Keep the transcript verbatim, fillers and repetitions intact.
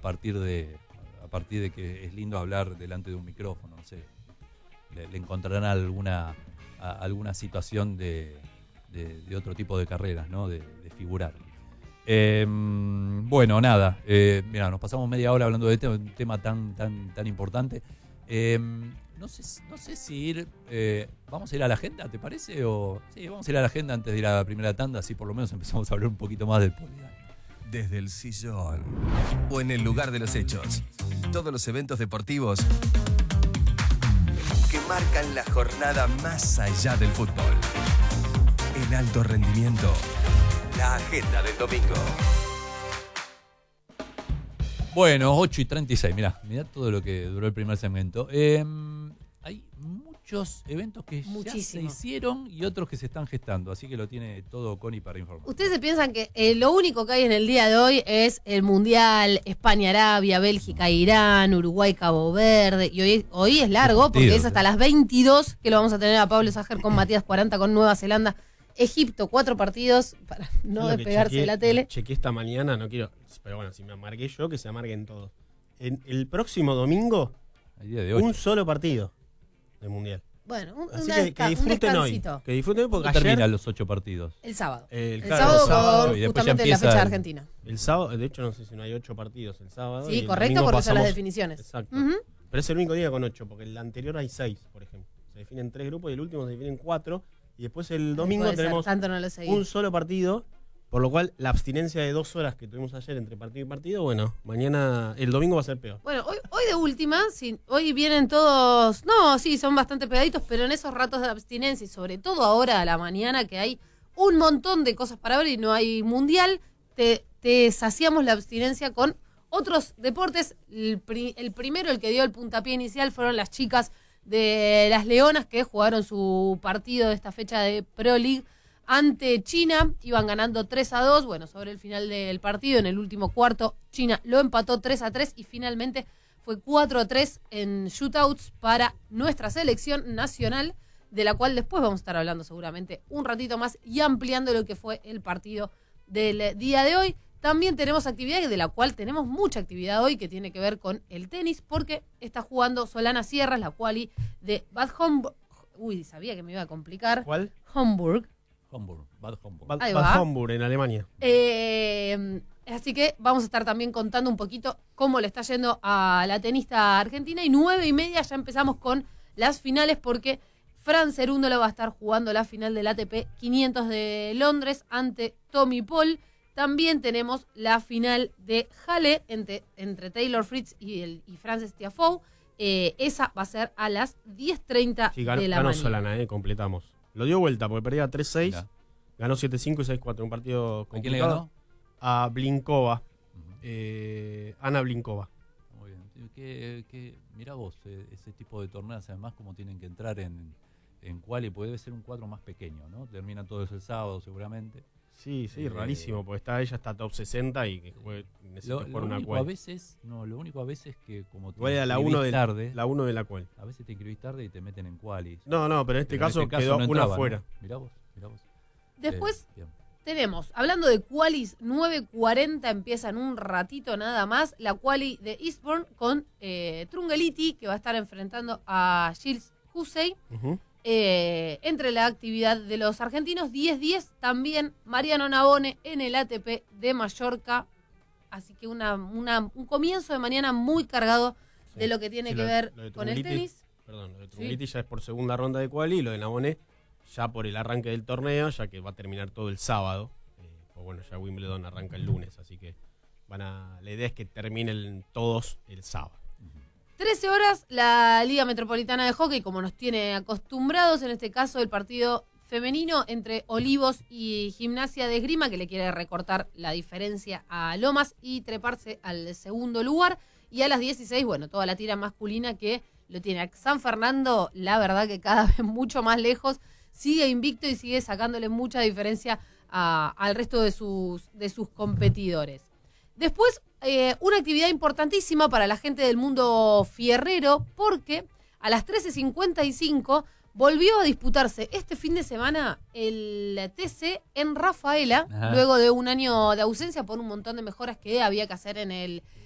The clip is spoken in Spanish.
partir de a partir de que es lindo hablar delante de un micrófono, no sé, le, le encontrarán alguna a, alguna situación de, de, de otro tipo de carreras, ¿no? De, de figurar. Eh, bueno, nada, eh, mira, nos pasamos media hora hablando de este, un tema tan tan tan importante. Eh, no sé, no sé si ir, eh, vamos a ir a la agenda, ¿te parece? O sí, vamos a ir a la agenda antes de ir a la primera tanda, así por lo menos empezamos a hablar un poquito más del polidario. Desde el sillón o en el lugar de los hechos, todos los eventos deportivos que marcan la jornada más allá del fútbol. En alto rendimiento, la agenda del domingo. Bueno, ocho y treinta y seis, mirá, mirá todo lo que duró el primer segmento. Eh, hay muchos eventos que Muchísimo. ya se hicieron y otros que se están gestando, así que lo tiene todo Connie para informar. Ustedes se piensan que eh, lo único que hay en el día de hoy es el Mundial, España-Arabia, Bélgica-Irán, Uruguay-Cabo Verde, y hoy, hoy es largo porque Partido, es hasta las veintidós que lo vamos a tener a Pablo Sajer con Matías cuarenta con Nueva Zelanda. Egipto, cuatro partidos para no Lo que despegarse chequeé- de la tele. Chequeé esta mañana, no quiero. Pero bueno, si me amargué yo, que se amarguen todos. En el próximo domingo, El día de hoy. un solo partido del Mundial. Bueno, un, Así una que, desca- que un disfruten hoy. descansito. Que disfruten hoy porque ¿Cuándo ayer. terminan los ocho partidos? El sábado. El, El claro, sábado el sábado, con y después ya justamente la empieza fecha de el- Argentina. el sábado, de hecho, no sé si no hay ocho partidos el sábado. y Sí, el correcto, domingo porque son las pasamos- definiciones. Exacto. Ujú. Pero es el único día con ocho, porque el anterior hay seis, por ejemplo. Se definen tres grupos y el último se definen cuatro. Y después el domingo Puede ser, tenemos tanto no lo seguí. un solo partido, por lo cual la abstinencia de dos horas que tuvimos ayer entre partido y partido, bueno, mañana, el domingo va a ser peor. Bueno, hoy, hoy de última, sí, hoy vienen todos, no, sí, son bastante pegaditos, pero en esos ratos de abstinencia y sobre todo ahora a la mañana que hay un montón de cosas para ver y no hay mundial, te, te saciamos la abstinencia con otros deportes. El, pri- el primero, el que dio el puntapié inicial, fueron las chicas de las Leonas que jugaron su partido de esta fecha de Pro League ante China, iban ganando tres a dos, bueno, sobre el final del partido, en el último cuarto, China lo empató tres a tres y finalmente fue cuatro a tres en shootouts para nuestra selección nacional, de la cual después vamos a estar hablando seguramente un ratito más y ampliando lo que fue el partido del día de hoy. También tenemos actividad, de la cual tenemos mucha actividad hoy, que tiene que ver con el tenis, porque está jugando Solana Sierras, la quali de Bad Homburg. Uy, sabía que me iba a complicar. ¿Cuál? Homburg. Homburg, Bad Homburg. Bad, Ahí Bad va. Homburg, en Alemania. Eh, así que vamos a estar también contando un poquito cómo le está yendo a la tenista argentina. Y nueve y media ya empezamos con las finales, porque Fran Cerúndolo va a estar jugando la final del A T P quinientos de Londres ante Tommy Paul. También tenemos la final de Halle entre, entre Taylor Fritz y, el, y Frances Tiafoe. Eh, esa va a ser a las diez treinta Sí, ganó, de la ganó mañana. Solana, eh, completamos. Lo dio vuelta porque perdía tres seis, Mirá. ganó siete cinco y seis cuatro. Un partido ¿A quién complicado. le ganó? A Blinkova, Ujú. eh, Ana Blinkova. Muy bien. Que, que, mirá vos, eh, ese tipo de torneos, además, como tienen que entrar en, en quali, puede ser un cuadro más pequeño, ¿no? Termina todo eso el sábado, seguramente. Sí, sí, Eh, rarísimo, porque está ella está top sesenta y que juegue, necesita Lo, jugar lo una único quali. a veces, no, lo único a veces que como te Igual era la inscribís uno de tarde, la uno de la quali. a veces te inscribís tarde y te meten en quali. No, no, pero en este Pero caso, en este caso quedó no una entraba, fuera. ¿no? Mirá vos, mirá vos. Después Eh, bien. tenemos, hablando de qualis, nueve cuarenta empieza en un ratito nada más, la quali de Eastbourne con eh, Trungeliti, que va a estar enfrentando a Gilles Hussey. Ujú. Eh, entre la actividad de los argentinos, diez diez también Mariano Navone en el A T P de Mallorca. Así que una, una, un comienzo de mañana muy cargado Sí. de lo que tiene Sí, que lo de- ver lo de con el Trungeliti- tenis. Perdón, lo de Trungeliti ya es por segunda ronda de quali y lo de Navone ya por el arranque del torneo, ya que va a terminar todo el sábado. Eh, pues bueno, ya Wimbledon arranca el lunes, así que van a la idea es que terminen todos el sábado. trece horas, la Liga Metropolitana de Hockey, como nos tiene acostumbrados, en este caso el partido femenino entre Olivos y Gimnasia de Esgrima, que le quiere recortar la diferencia a Lomas y treparse al segundo lugar. Y a las dieciséis, bueno, toda la tira masculina que lo tiene a San Fernando, la verdad que cada vez mucho más lejos, sigue invicto y sigue sacándole mucha diferencia a- al resto de sus, de sus competidores. Después, eh, una actividad importantísima para la gente del mundo fierrero, porque a las trece cincuenta y cinco volvió a disputarse este fin de semana el T C en Rafaela, Ajá. luego de un año de ausencia por un montón de mejoras que había que hacer en el